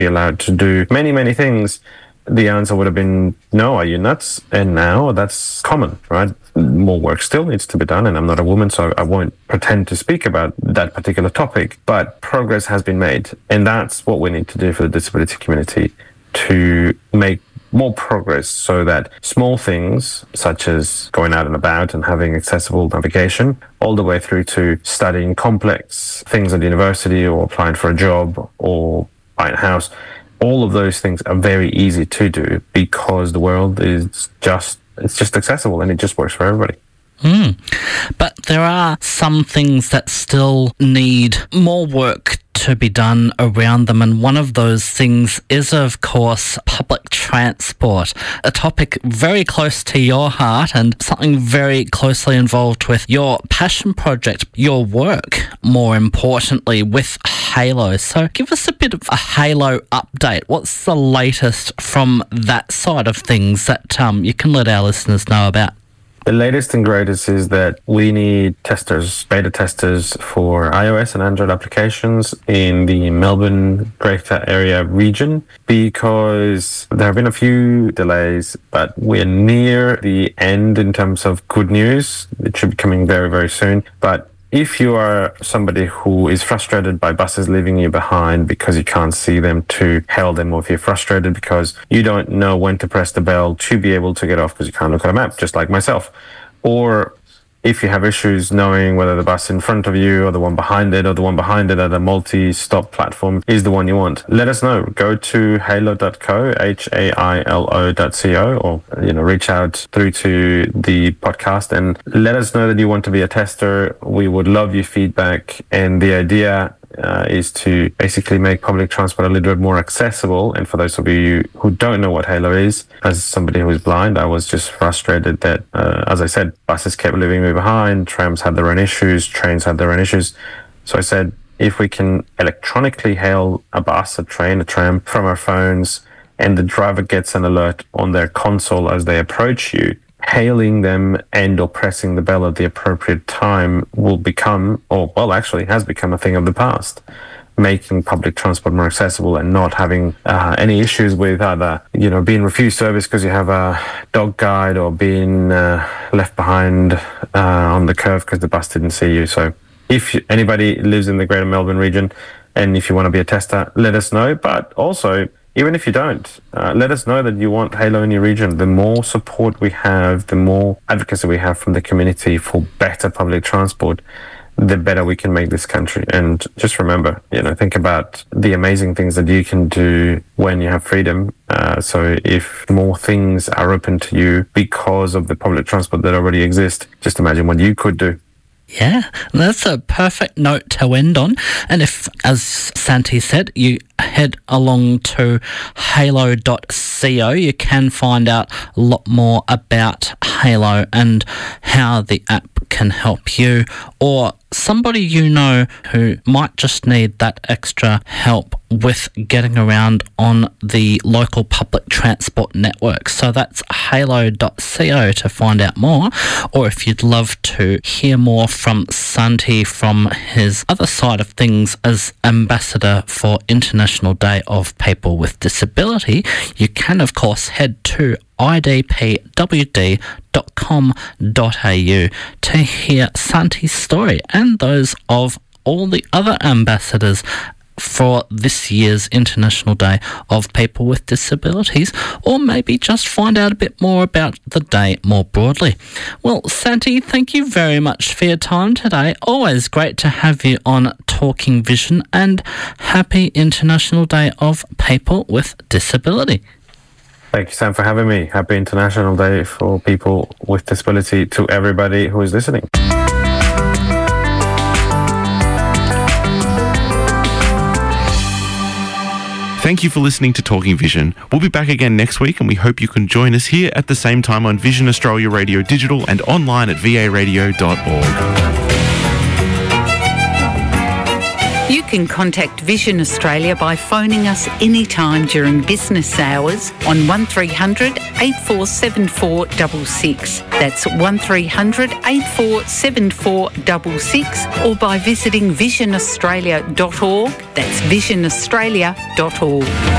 be allowed to do many, many things, the answer would have been, no, are you nuts? And now that's common, right? More work still needs to be done, and I'm not a woman, so I won't pretend to speak about that particular topic, but progress has been made. And that's what we need to do for the disability community, to make more progress so that small things such as going out and about and having accessible navigation, all the way through to studying complex things at university or applying for a job or buying a house, all of those things are very easy to do because the world is just accessible and it just works for everybody. But there are some things that still need more work to be done around them, and one of those things is, of course, public transport, a topic very close to your heart and something very closely involved with your passion project, your work, more importantly, with Halo. So give us a bit of a Halo update. What's the latest from that side of things that you can let our listeners know about? The latest and greatest is that we need testers, beta testers for iOS and Android applications in the Melbourne Greater Area region, because there have been a few delays, but we're near the end in terms of good news. It should be coming very, very soon. But if you are somebody who is frustrated by buses leaving you behind because you can't see them to hail them, or if you're frustrated because you don't know when to press the bell to be able to get off because you can't look at a map, just like myself, or if you have issues knowing whether the bus in front of you or the one behind it or the one behind it at a multi-stop platform is the one you want, let us know. Go to halo.co, hailo.co, or reach out through to the podcast and let us know that you want to be a tester. We would love your feedback, and the idea is to basically make public transport a little bit more accessible. And for those of you who don't know what Halo is, as somebody who is blind, I was just frustrated that, as I said, buses kept leaving me behind, trams had their own issues, trains had their own issues. So I said, if we can electronically hail a bus, a train, a tram from our phones, and the driver gets an alert on their console as they approach you, hailing them and or pressing the bell at the appropriate time will become, actually has become, a thing of the past, making public transport more accessible and not having any issues with either, being refused service because you have a dog guide, or being left behind on the curve because the bus didn't see you. So if anybody lives in the Greater Melbourne region and if you want to be a tester, let us know. But also, even if you don't, let us know that you want Halo in your region. The more support we have, the more advocacy we have from the community for better public transport, the better we can make this country. And just remember, think about the amazing things that you can do when you have freedom. So if more things are open to you because of the public transport that already exists, just imagine what you could do. Yeah, that's a perfect note to end on. And if, as Santi said, you head along to halo.co, you can find out a lot more about Halo and how the app can help you, or somebody you know who might just need that extra help with getting around on the local public transport network. So that's halo.co to find out more. Or if you'd love to hear more from Santi from his other side of things as ambassador for International Day of People with Disability, you can of course head to idpwd.com.au to hear Santi's story and those of all the other ambassadors for this year's International Day of People with Disabilities, or maybe just find out a bit more about the day more broadly. Well, Santi, thank you very much for your time today. Always great to have you on Talking Vision, and happy International Day of People with Disability. Thank you, Sam, for having me. Happy International Day for People with Disability to everybody who is listening. Thank you for listening to Talking Vision. We'll be back again next week, and we hope you can join us here at the same time on Vision Australia Radio Digital and online at varadio.org. You can contact Vision Australia by phoning us anytime during business hours on 1300 847466. That's 1300 847466, or by visiting visionaustralia.org. That's visionaustralia.org.